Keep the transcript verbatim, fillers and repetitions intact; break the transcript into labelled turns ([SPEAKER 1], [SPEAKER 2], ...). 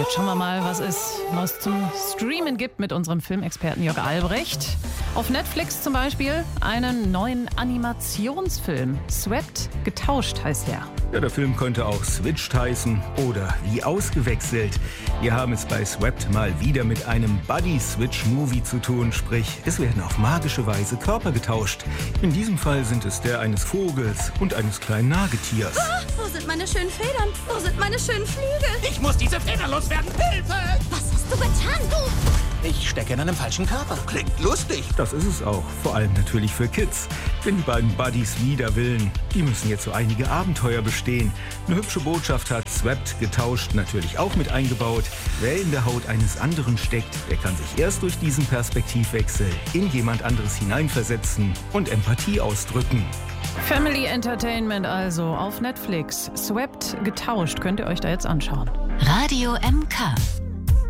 [SPEAKER 1] Jetzt schauen wir mal, was es Neues zum Streamen gibt mit unserem Filmexperten Jörg Albrecht. Auf Netflix zum Beispiel einen neuen Animationsfilm. Swept, getauscht heißt der.
[SPEAKER 2] Ja, der Film könnte auch Switched heißen oder wie ausgewechselt. Wir haben es bei Swept mal wieder mit einem Buddy-Switch-Movie zu tun, sprich, es werden auf magische Weise Körper getauscht. In diesem Fall sind es der eines Vogels und eines kleinen Nagetiers.
[SPEAKER 3] Ah, wo sind meine schönen Federn? Wo sind meine schönen Flügel?
[SPEAKER 4] Ich muss diese Federn loswerden! Hilfe!
[SPEAKER 3] Was hast du getan, du?
[SPEAKER 4] Ich stecke in einem falschen Körper. Klingt lustig.
[SPEAKER 2] Das ist es auch, vor allem natürlich für Kids. Denn die beiden Buddies wider Willen, die müssen jetzt so einige Abenteuer bestehen. Eine hübsche Botschaft hat Swept, getauscht, natürlich auch mit eingebaut. Wer in der Haut eines anderen steckt, der kann sich erst durch diesen Perspektivwechsel in jemand anderes hineinversetzen und Empathie ausdrücken.
[SPEAKER 1] Family Entertainment also auf Netflix. Swept, getauscht, könnt ihr euch da jetzt anschauen.
[SPEAKER 5] Radio M K.